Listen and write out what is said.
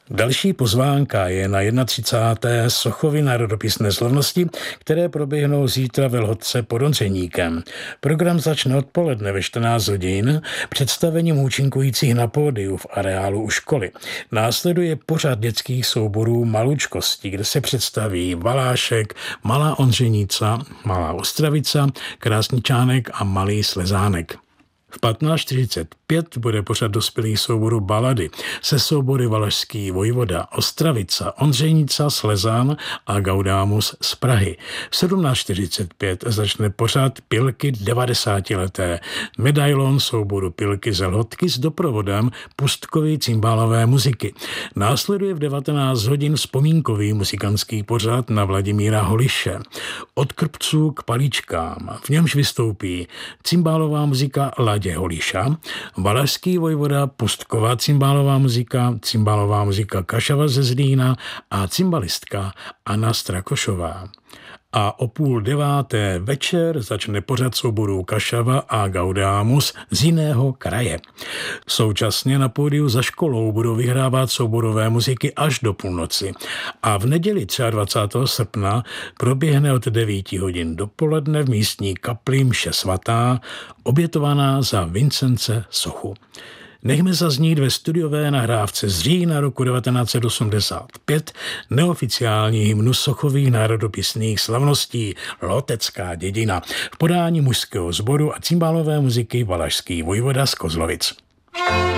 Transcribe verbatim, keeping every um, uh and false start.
Další pozvánka je na třicáté jedné Sochovy národopisné slavnosti, které proběhnou zítra ve Lhotce pod Ondřejníkem. Program začne odpoledne ve čtrnáct hodin představením účinkujících na pódiu v areálu u školy. Následuje pořad dětských souborů Malučkosti, kde se představí Valášek, Malá Ondřejnica, Malá Ostravica, Krásničánek a Malý Slezánek. V patnáct čtyřicet pět bude pořad dospělých souborů Balady se soubory Valašský vojvoda, Ostravica, Ondřejnica, Slezán a Gaudámus z Prahy. V sedmnáct čtyřicet pět začne pořad Pilky devadesátileté, medailon souboru Pilky z Lhotky s doprovodem pustkový cymbálové muziky. Následuje v devatenáct hodin vzpomínkový muzikantský pořad na Vladimíra Holiše. Od krpců k palíčkám. V němž vystoupí cymbálová muzika Ladě Holiša, Valašský vojvoda, pustková cymbálová muzika, cymbálová muzika Kašava ze Zlína a cymbalistka Anna Strakošová. A o půl deváté večer začne pořad souborů Kašava a Gaudámus z jiného kraje. Současně na pódiu za školou budou vyhrávat souborové muziky až do půlnoci. A v neděli dvacátého třetího srpna proběhne od devět hodin dopoledne v místní kapli mše svatá, obětovaná za Vincence Sochu. Nechme zaznít ve studiové nahrávce z října roku devatenáct set osmdesát pět neoficiální hymnu Sochových národopisných slavností Lhotecká dědina v podání mužského sboru a cymbálové muziky Valašský vojvoda z Kozlovic.